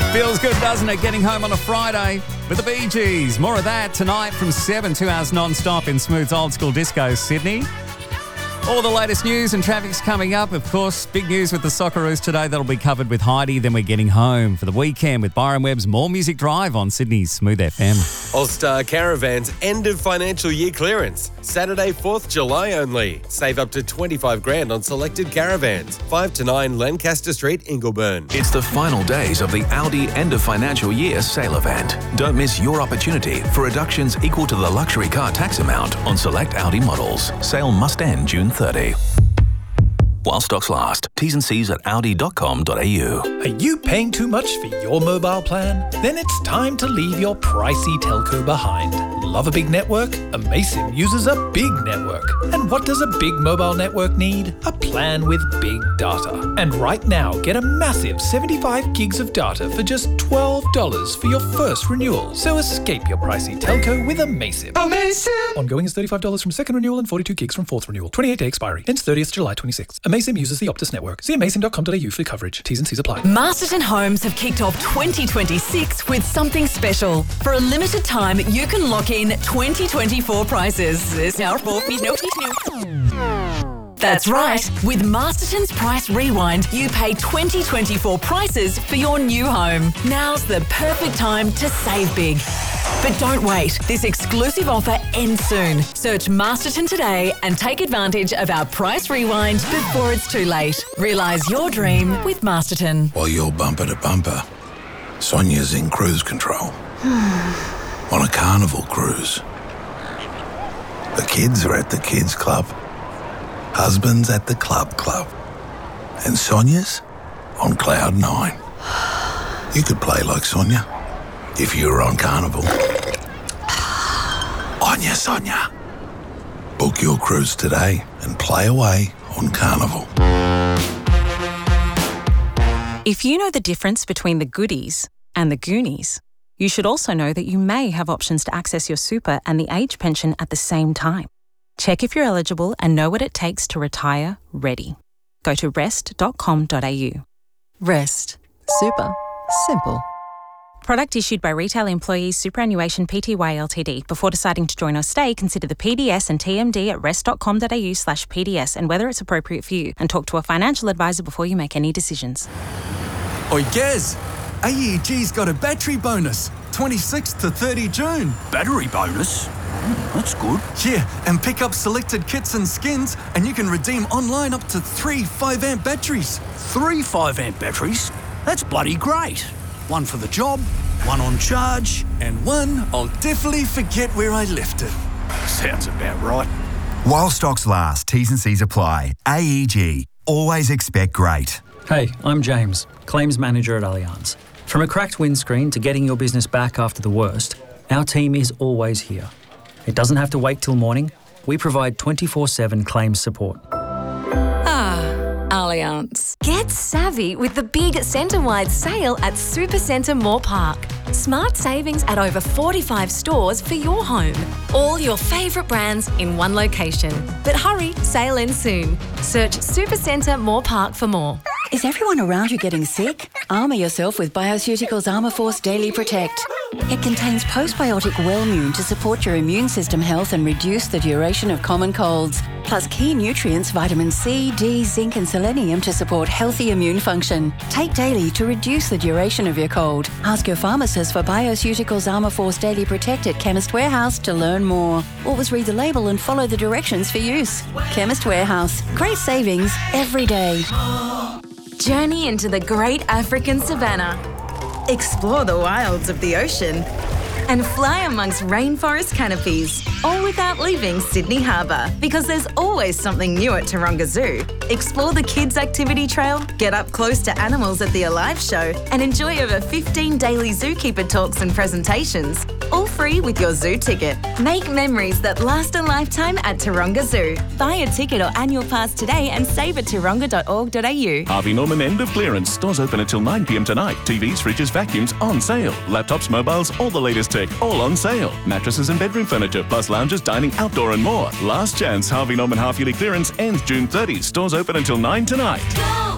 Feels good, doesn't it? Getting home on a Friday with the Bee Gees. More of that tonight from 7, 2 hours non-stop in Smooth's Old School Disco, Sydney. All the latest news and traffic's coming up. Of course, big news with the Socceroos today. That'll be covered with Heidi. Then we're getting home for the weekend with Byron Webb's More Music Drive on Sydney's Smooth FM. All-Star Caravans end of financial year clearance. Saturday, 4th July only. Save up to $25,000 on selected caravans. 5 to 9 Lancaster Street, Ingleburn. It's the final days of the Audi end of financial year sale event. Don't miss your opportunity for reductions equal to the luxury car tax amount on select Audi models. Sale must end June 30. While stocks last. T's and C's at audi.com.au. Are you paying too much for your mobile plan? Then it's time to leave your pricey telco behind. Love a big network? Amaysim uses a big network. And what does a big mobile network need? A plan with big data. And right now, get a massive 75 gigs of data for just $12 for your first renewal. So escape your pricey telco with Amaysim. Amaysim! Ongoing is $35 from second renewal and 42 gigs from fourth renewal. 28-day expiry. Ends 30th July 26. Amaysim uses the Optus network. See amaysim.com.au for coverage. T's and C's apply. Masterton Homes have kicked off 2026 with something special. For a limited time, you can lock in 2024 prices. That's right. With Masterton's Price Rewind, you pay 2024 prices for your new home. Now's the perfect time to save big. But don't wait. This exclusive offer ends soon. Search Masterton today and take advantage of our Price Rewind before it's too late. Realise your dream with Masterton. While you're bumper to bumper, Sonia's in cruise control. On a carnival cruise. The kids are at the kids club. Husband's at the club. And Sonia's on cloud 9. You could play like Sonia if you were on Carnival. Onya, Sonia. Book your cruise today and play away on Carnival. If you know the difference between the goodies and the Goonies, you should also know that you may have options to access your super and the age pension at the same time. Check if you're eligible and know what it takes to retire ready. Go to rest.com.au. Rest. Super. Simple. Product issued by Retail Employees Superannuation Pty Ltd. Before deciding to join or stay, consider the PDS and TMD at rest.com.au/PDS and whether it's appropriate for you, and talk to a financial advisor before you make any decisions. Oi, Gaz, AEG's got a battery bonus, 26th to 30 June. Battery bonus? That's good. Yeah, and pick up selected kits and skins, and you can redeem online up to 3 5-amp batteries. 3 5-amp batteries? That's bloody great. One for the job, one on charge, and one I'll definitely forget where I left it. Sounds about right. While stocks last, T's and C's apply. AEG. Always expect great. Hey, I'm James, Claims Manager at Allianz. From a cracked windscreen to getting your business back after the worst, our team is always here. It doesn't have to wait till morning. We provide 24/7 claims support. Allianz. Get savvy with the big centre-wide sale at Supercentre Moore Park. Smart savings at over 45 stores for your home. All your favourite brands in one location. But hurry, sale ends soon. Search Supercentre Moore Park for more. Is everyone around you getting sick? Armour yourself with Bioceuticals Armourforce Daily Protect. It contains postbiotic Wellmune to support your immune system health and reduce the duration of common colds. Plus key nutrients vitamin C, D, zinc and selenium to support healthy immune function. Take daily to reduce the duration of your cold. Ask your pharmacist for Bioceuticals Armourforce Daily Protect at Chemist Warehouse to learn more. Always read the label and follow the directions for use. Chemist Warehouse. Great savings every day. Journey into the great African savannah. Explore the wilds of the ocean. And fly amongst rainforest canopies, all without leaving Sydney Harbour, because there's always something new at Taronga Zoo. Explore the kids' activity trail, get up close to animals at the Alive show, and enjoy over 15 daily zookeeper talks and presentations, all free with your zoo ticket. Make memories that last a lifetime at Taronga Zoo. Buy a ticket or annual pass today and save at taronga.org.au. Harvey Norman end of clearance. Stores open until 9 p.m. tonight. TVs, fridges, vacuums on sale. Laptops, mobiles, all the latest tech, all on sale. Mattresses and bedroom furniture, plus lounges, dining, outdoor and more. Last chance Harvey Norman half-yearly clearance ends June 30. Stores open until 9 tonight. Go!